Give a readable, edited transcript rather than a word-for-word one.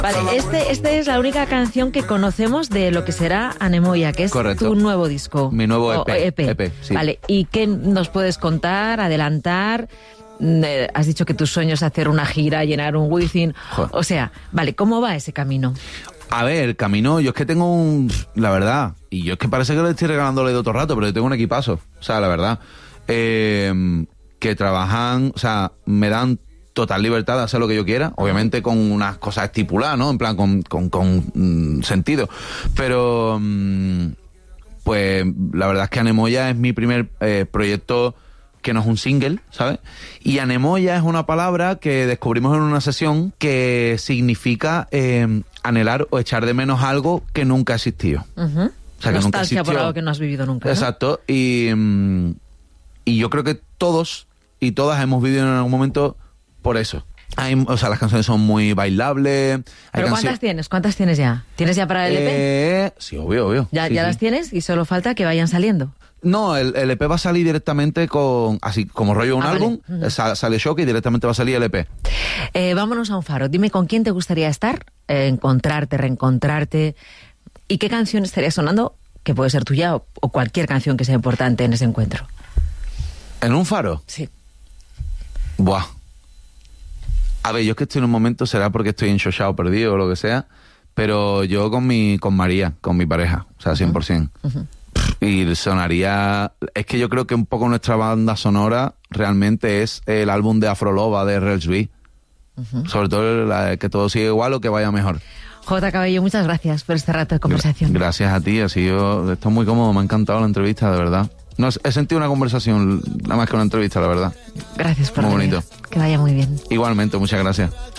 Vale, este es la única canción que conocemos de lo que será Anemoia, que es Correcto. Tu nuevo disco. Mi nuevo EP. EP, sí. Vale, ¿y qué nos puedes contar, adelantar? Has dicho que tu sueño es hacer una gira, llenar un Wizzing. Joder. O sea, vale, ¿cómo va ese camino? A ver, el camino, yo es que tengo la verdad, y yo es que parece que le estoy regalando de otro rato, pero yo tengo un equipazo, o sea, la verdad, que trabajan, o sea, me dan total libertad de hacer lo que yo quiera, obviamente con unas cosas estipuladas, ¿no? En plan, con sentido. Pero, pues, la verdad es que Anemoia es mi primer proyecto que no es un single, ¿sabes? Y anemoia es una palabra que descubrimos en una sesión que significa anhelar o echar de menos algo que nunca existió. Uh-huh. O sea, que nunca existió. Por algo que no has vivido nunca, ¿no? Exacto. Y yo creo que todos y todas hemos vivido en algún momento por eso. O sea, las canciones son muy bailables. ¿Pero cuántas tienes? ¿Cuántas tienes ya? ¿Tienes ya para el EP? Sí, obvio. ¿Ya las tienes? Y solo falta que vayan saliendo. No, el EP va a salir directamente así como rollo un álbum, vale. sale Shock y directamente va a salir el EP. Vámonos a un faro. Dime con quién te gustaría estar, encontrarte, reencontrarte, y qué canción estaría sonando, que puede ser tuya o cualquier canción que sea importante en ese encuentro. ¿En un faro? Sí. Buah. A ver, yo es que estoy en un momento, será porque estoy enchochado, perdido o lo que sea, pero yo con María, con mi pareja, o sea, 100%. Uh-huh. Y sonaría... Es que yo creo que un poco nuestra banda sonora realmente es el álbum de Afroloba de Rels B. Uh-huh. Sobre todo que todo siga igual o que vaya mejor. J. Cabello, muchas gracias por este rato de conversación. Gracias a ti, estoy muy cómodo, me ha encantado la entrevista, de verdad. No, he sentido una conversación, nada más que una entrevista, la verdad. Gracias por muy venir. bonito. Que vaya muy bien. Igualmente, muchas gracias.